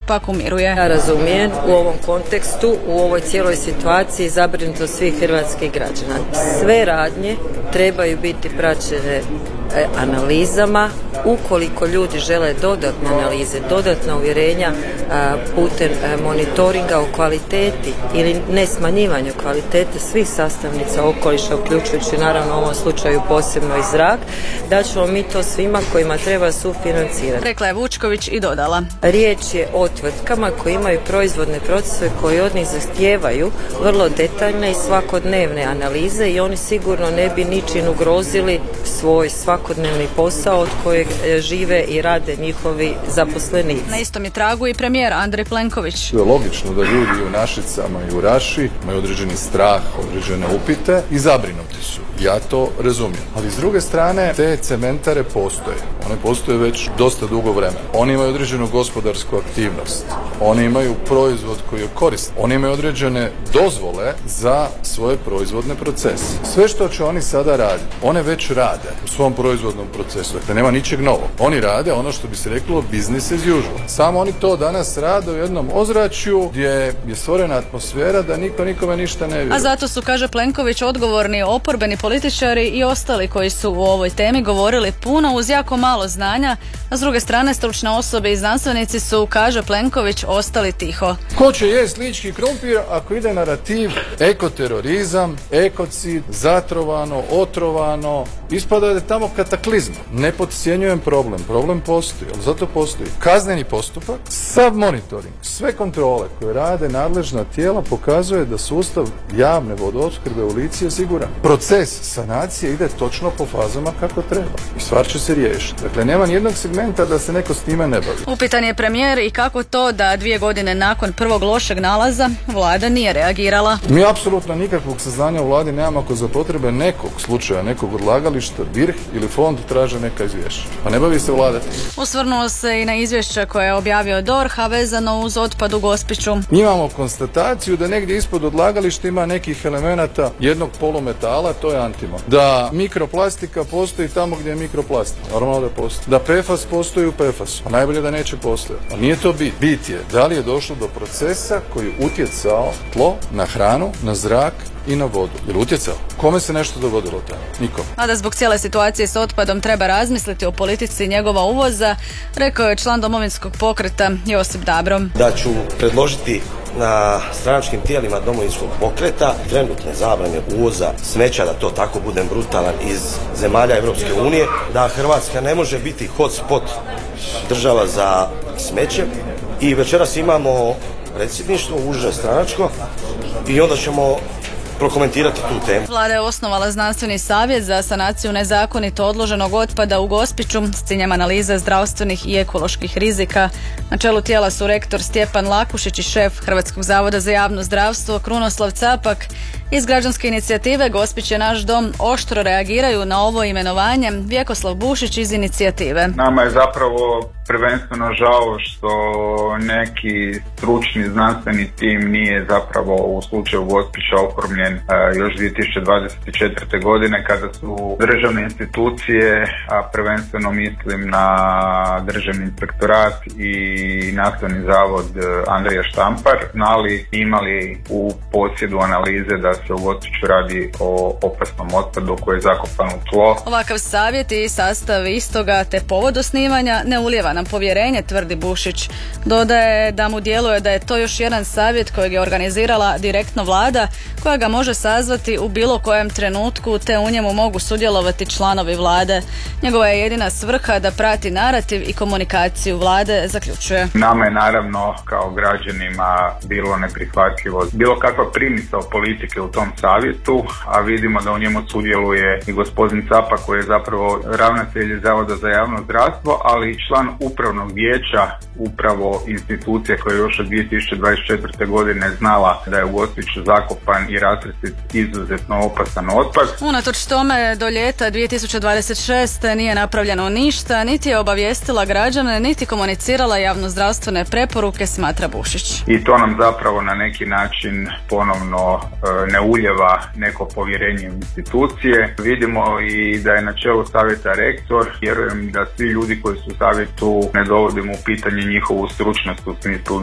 pak umiruje. Ja razumijem u ovom kontekstu, u ovoj cijeloj situaciji zabrinutost svih hrvatskih građana. Sve radnje trebaju biti praćene analizama. Ukoliko ljudi žele dodatne analize, dodatna uvjerenja putem monitoringa o kvaliteti ili ne smanjivanju kvalitete svih sastavnica okoliša, uključujući naravno u ovom slučaju posebno i zrak, da ćemo mi to svima kojima treba sufinancirati. Rekla je Vučković i dodala. Riječ je o tvrtkama koji imaju proizvodne procese koji od njih zahtijevaju vrlo detaljne i svakodnevne analize i oni sigurno ne bi ničim ugrozili svoj svakodnevni posao od kojeg žive i rade njihovi zaposlenici. Na istom je tragu i premijer Andrej Plenković. Je logično da ljudi u Našicama i u Raši imaju određeni strah, određene upite i zabrinuti su. Ja to razumijem. Ali s druge strane, te cementare postoje. One postoje već dosta dugo vremena. Oni imaju određenu gospodarsku aktivnost. Oni imaju proizvod koji je koristan. Oni imaju određene dozvole za svoje proizvodne procese. Sve što će oni sada raditi, one već rade u svom proizvodnom procesu. Dakle, nema ničeg novog. Oni rade ono što bi se reklo business as usual. Samo oni to danas rade u jednom ozračju gdje je stvorena atmosfera da niko nikome ništa ne vjeruje. A zato su, kaže Plenković, odgovorni oporbeni političari i ostali koji su u ovoj temi govorili puno uz jako malo znanja, a s druge strane stručne osobe i znanstvenici su, kaže Plenković, ostali tiho. Ko će jest lički krumpir ako ide narativ ekoterorizam, ekocid, zatrovano, otrovano, ispada da je tamo kataklizma. Ne podcjenjujem problem, problem postoji, ali zato postoji kazneni postupak, sav monitoring, sve kontrole koje rade nadležna tijela pokazuje da sustav javne vodoopskrbe u Lici je siguran. Proces sanacije ide točno po fazama kako treba i stvar će se riješiti. Dakle, nema nijednog segmenta da se neko s time ne bavi. Upitan je premijer i kako to da 2 godine nakon prvog lošeg nalaza vlada nije reagirala. Mi apsolutno nikakvog saznanja u vladi nemamo ako za potrebe nekog slučaja, nekog odlagališta, BiRH ili fond traže neka izvješća. Pa ne bavi se vlada. Osvrnuo se i na izvješća koje je objavio DORH, a vezano uz otpad u Gospiću. Imamo konstataciju da negdje ispod odlagališta ima nekih elemenata jednog polumetala, to je antimon. Da mikroplastika postoji tamo gdje je mikroplastika. Normalno da postoji. Da PFAS postoji u PFAS-u. A najbolje da neće postojati. A nije to bit. Bit je da li je došlo do procesa koji je utjecao tlo, na hranu, na zrak i na vodu. Je li utjecao? Kome se nešto dogodilo tamo? Nikom. A da zbog cijele situacije s otpadom treba razmisliti o politici njegova uvoza, rekao je član Domovinskog pokreta Josip Dabro. Da ću predložiti na stranačkim tijelima Domovinskog pokreta trenutne zabrane uvoza smeća, da to tako budem brutalan, iz zemalja Europske unije, da Hrvatska ne može biti hotspot država za smeće. I večeras imamo predsjedništvo, uže stranačko, i onda ćemo prokomentirati tu temu. Vlada je osnovala znanstveni savjet za sanaciju nezakonito odloženog otpada u Gospiću s ciljem analize zdravstvenih i ekoloških rizika. Na čelu tijela su rektor Stjepan Lakušić i šef Hrvatskog zavoda za javno zdravstvo Krunoslav Capak. Iz građanske inicijative Gospić je naš dom oštro reagiraju na ovo imenovanje. Vjekoslav Bušić iz inicijative. Nama je zapravo prvenstveno žao što neki stručni znanstveni tim nije zapravo u slučaju Gospića oformljen još 2024. godine kada su državne institucije, a prvenstveno mislim na Državni inspektorat i Nastavni zavod Andrija Štampar, znali, imali u posjedu analize da se u Gospiću radi o opasnom otpadu koji je zakopan u tlo. Ovakav savjet i sastav istoga te povod osnivanja ne ulijeva nam povjerenje, tvrdi Bušić. Dodaje da mu djeluje da je to još jedan savjet kojeg je organizirala direktno vlada, koja ga može sazvati u bilo kojem trenutku te u njemu mogu sudjelovati članovi vlade. Njegova je jedina svrha da prati narativ i komunikaciju vlade, zaključuje. Nama je naravno kao građanima bilo neprihvatljivo bilo kakva primisao politike u tom savjetu, a vidimo da u njemu sudjeluje i gospodin Capak koji je zapravo ravnatelj Zavoda za javno zdravstvo, ali i član upravnog vijeća upravo institucije koja je još od 2024. godine znala da je u Gospiću zakopan i rasrstit izuzetno opasan otpad. Unatoč tome do ljeta 2026. nije napravljeno ništa, niti je obavijestila građane, niti komunicirala javnozdravstvene preporuke, smatra Bušić. I to nam zapravo na neki način ponovno ne ulijeva neko povjerenje u institucije. Vidimo i da je na čelu savjeta rektor. Vjerujem da svi ljudi koji su u savjetu ne dovodimo u pitanje njihovu stručnost u smislu